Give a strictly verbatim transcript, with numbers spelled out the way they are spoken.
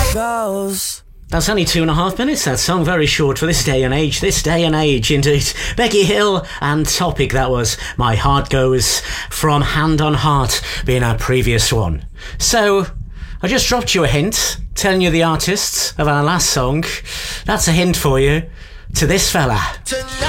goes. That's only two and a half minutes, that song. Very short for this day and age. This day and age, indeed. Becky Hill and Topic, that was My Heart Goes, from Hand on Heart being our previous one. So, I just dropped you a hint, telling you the artists of our last song. That's a hint for you to this fella. Tonight.